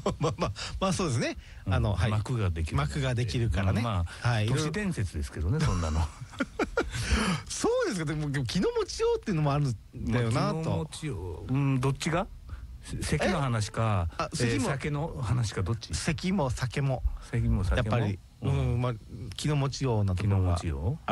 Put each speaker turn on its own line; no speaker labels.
まあそうですね。はい。
幕ができる。
幕ができるからね。
はい。都市伝説ですけどね、そんなの。
そうですか。でも気の持ちようっていうのもあるんだよなと。
気の持ちよう。どっちが？咳の話か、酒の話かどっち？
咳も酒も。
咳も酒も。
やっぱり、まあ気の持ちようなところがあ